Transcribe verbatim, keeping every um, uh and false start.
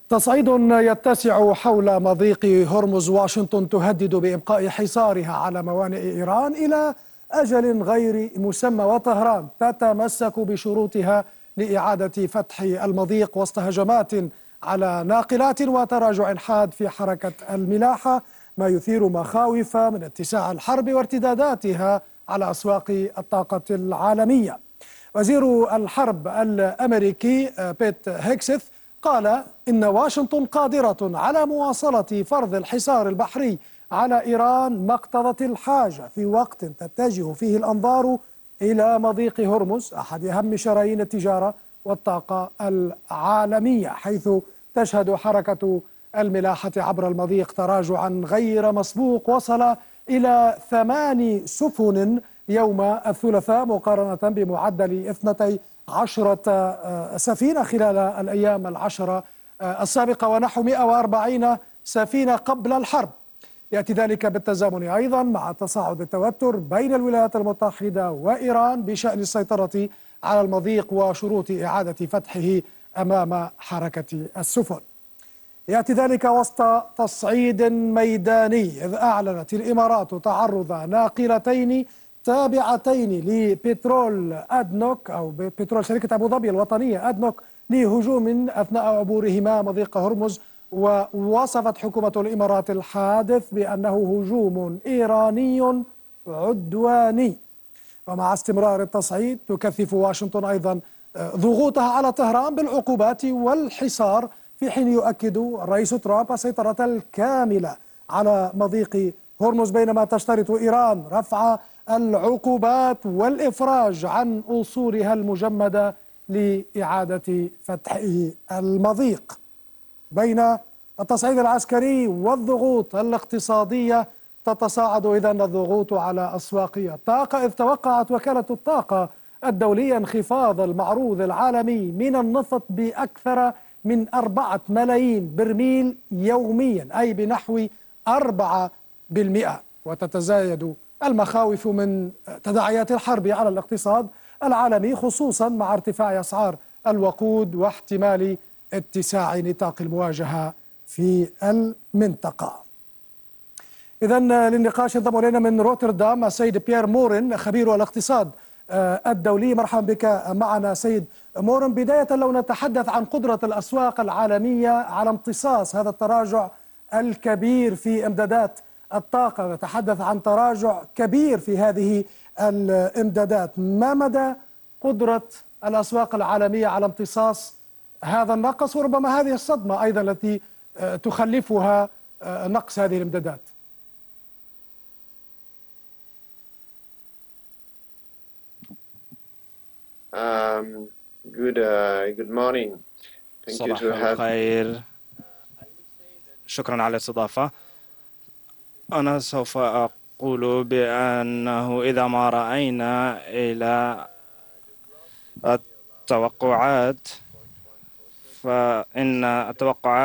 تصعيد يتسع حول مضيق هرمز. واشنطن تهدد بإبقاء حصارها على موانئ إيران إلى أجل غير مسمى، وطهران تتمسك بشروطها لإعادة فتح المضيق وسط هجمات على ناقلات وتراجع حاد في حركة الملاحة، ما يثير مخاوف من اتساع الحرب وارتداداتها على أسواق الطاقة العالمية. وزير الحرب الأمريكي بيت هيكسث قال إن واشنطن قادرة على مواصلة فرض الحصار البحري على إيران مقتضى الحاجة، في وقت تتجه فيه الأنظار إلى مضيق هرمز، أحد أهم شرايين التجارة والطاقة العالمية، حيث تشهد حركة الملاحة عبر المضيق تراجعا غير مسبوق وصل إلى ثمان سفن يوم الثلاثاء، مقارنة بمعدل اثنتي عشرة سفينة خلال الأيام العشرة السابقة، ونحو مئة وأربعين سفينة قبل الحرب. يأتي ذلك بالتزامن أيضا مع تصاعد التوتر بين الولايات المتحدة وإيران بشأن السيطرة على المضيق وشروط إعادة فتحه أمام حركة السفن. يأتي ذلك وسط تصعيد ميداني، إذ أعلنت الإمارات تعرض ناقلتين تابعتين لبترول أدنوك أو بترول شركة أبو ظبي الوطنية أدنوك لهجوم أثناء عبورهما مضيق هرمز. ووصفت حكومة الإمارات الحادث بأنه هجوم إيراني عدواني. ومع استمرار التصعيد تكثف واشنطن أيضا ضغوطها على طهران بالعقوبات والحصار، في حين يؤكد الرئيس ترامب السيطرة الكاملة على مضيق هرمز، بينما تشترط إيران رفع العقوبات والإفراج عن أصولها المجمدة لإعادة فتح المضيق. بين التصعيد العسكري والضغوط الاقتصادية تتصاعد إذن الضغوط على أسواق الطاقة، إذ توقعت وكالة الطاقة الدولية انخفاض المعروض العالمي من النفط بأكثر من أربعة ملايين برميل يوميا، أي بنحو أربعة بالمئة. وتتزايد المخاوف من تداعيات الحرب على الاقتصاد العالمي، خصوصا مع ارتفاع أسعار الوقود واحتمال اتساع نطاق المواجهة في المنطقة. إذن للنقاش ينضم إلينا من روتردام السيد بيير مورن خبير الاقتصاد الدولي. مرحبا بك معنا سيد مورن. بداية لو نتحدث عن قدرة الأسواق العالمية على امتصاص هذا التراجع الكبير في إمدادات الطاقة، نتحدث عن تراجع كبير في هذه الإمدادات، ما مدى قدرة الأسواق العالمية على امتصاص هذا النقص، وربما هذه الصدمة أيضا التي تخلفها نقص هذه الإمدادات؟ Um, good, uh, good morning. Thank you صباح to have... الخير، شكرا على الاستضافة. أنا سوف أقول بأنه إذا ما رأينا إلى التوقعات فإن التوقعات